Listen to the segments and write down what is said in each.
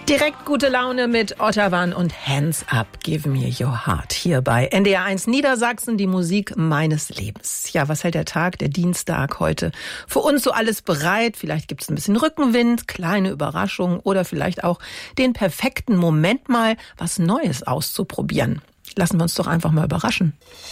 Direkt gute Laune mit Ottawan und Hands Up, Give Me Your Heart. Hier bei NDR1 Niedersachsen, die Musik meines Lebens. Ja, was hält der Tag, der Dienstag heute für uns so alles bereit? Vielleicht gibt es ein bisschen Rückenwind, kleine Überraschungen oder vielleicht auch den perfekten Moment, mal was Neues auszuprobieren. Lassen wir uns doch einfach mal überraschen.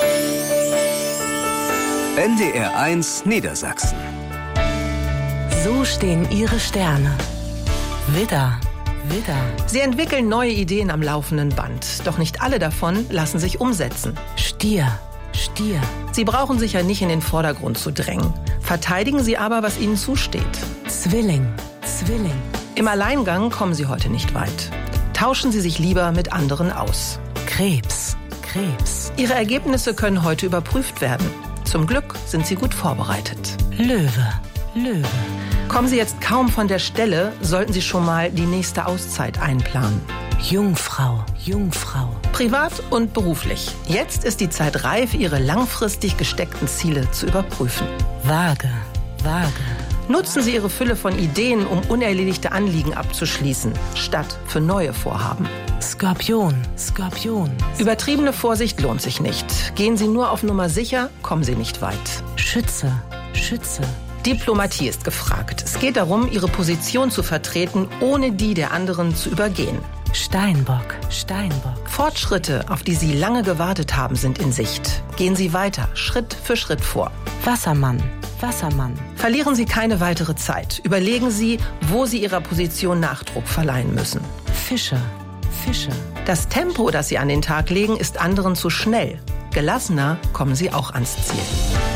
NDR1 Niedersachsen. So stehen ihre Sterne. Widder. Sie entwickeln neue Ideen am laufenden Band. Doch nicht alle davon lassen sich umsetzen. Stier. Sie brauchen sich ja nicht in den Vordergrund zu drängen. Verteidigen Sie aber, was Ihnen zusteht. Zwilling. Im Alleingang kommen Sie heute nicht weit. Tauschen Sie sich lieber mit anderen aus. Krebs. Ihre Ergebnisse können heute überprüft werden. Zum Glück sind Sie gut vorbereitet. Löwe. Kommen Sie jetzt kaum von der Stelle, sollten Sie schon mal die nächste Auszeit einplanen. Jungfrau. Privat und beruflich. Jetzt ist die Zeit reif, Ihre langfristig gesteckten Ziele zu überprüfen. Waage. Nutzen Sie Ihre Fülle von Ideen, um unerledigte Anliegen abzuschließen, statt für neue Vorhaben. Skorpion. Übertriebene Vorsicht lohnt sich nicht. Gehen Sie nur auf Nummer sicher, kommen Sie nicht weit. Schütze. Diplomatie ist gefragt. Es geht darum, Ihre Position zu vertreten, ohne die der anderen zu übergehen. Steinbock. Fortschritte, auf die Sie lange gewartet haben, sind in Sicht. Gehen Sie weiter, Schritt für Schritt vor. Wassermann. Verlieren Sie keine weitere Zeit. Überlegen Sie, wo Sie Ihrer Position Nachdruck verleihen müssen. Fische. Das Tempo, das Sie an den Tag legen, ist anderen zu schnell. Gelassener kommen Sie auch ans Ziel.